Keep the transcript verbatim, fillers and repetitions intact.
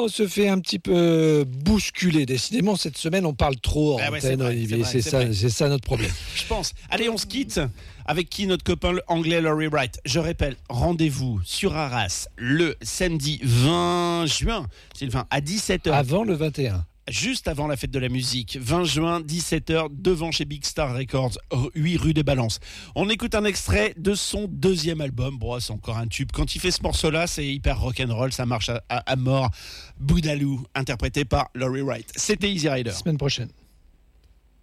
on se fait un petit peu bousculer. Décidément, cette semaine, on parle trop en Ah ouais, c'est antenne, vrai, Olivier. c'est vrai, C'est, c'est ça, vrai. c'est ça notre problème. Je pense. Allez, on se quitte. Avec qui notre copain anglais Laurie Wright. Je répète, rendez-vous sur Arras le samedi vingt juin, Sylvain, à dix-sept heures. Avant le vingt et un. Juste avant la fête de la musique, vingt juin, dix-sept heures, devant chez Big Star Records, huit rue des Balances. On écoute un extrait de son deuxième album. Bon, c'est encore un tube. Quand il fait ce morceau-là, c'est hyper rock'n'roll, ça marche à, à, à mort. Boudalou, interprété par Laurie Wright. C'était Easy Rider. Semaine prochaine.